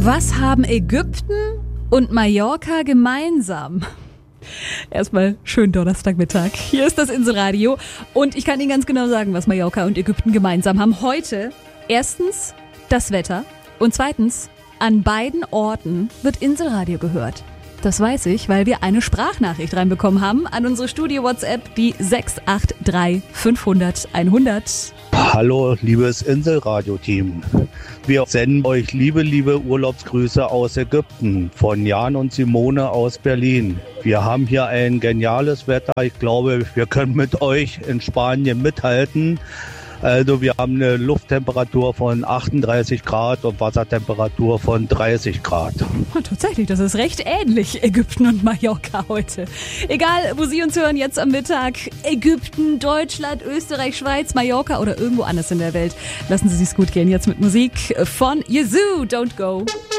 Was haben Ägypten und Mallorca gemeinsam? Erstmal schönen Donnerstagmittag. Hier ist das Inselradio und ich kann Ihnen ganz genau sagen, was Mallorca und Ägypten gemeinsam haben. Heute erstens das Wetter und zweitens, an beiden Orten wird Inselradio gehört. Das weiß ich, weil wir eine Sprachnachricht reinbekommen haben an unsere Studio-WhatsApp, die 683 500 100. Hallo, liebes Inselradio-Team. Wir senden euch liebe Urlaubsgrüße aus Ägypten von Jan und Simone aus Berlin. Wir haben hier ein geniales Wetter. Ich glaube, wir können mit euch in Spanien mithalten. Also wir haben eine Lufttemperatur von 38 Grad und Wassertemperatur von 30 Grad. Tatsächlich, das ist recht ähnlich, Ägypten und Mallorca heute. Egal, wo Sie uns hören jetzt am Mittag, Ägypten, Deutschland, Österreich, Schweiz, Mallorca oder irgendwo anders in der Welt. Lassen Sie sich's gut gehen jetzt mit Musik von Yazoo, Don't Go.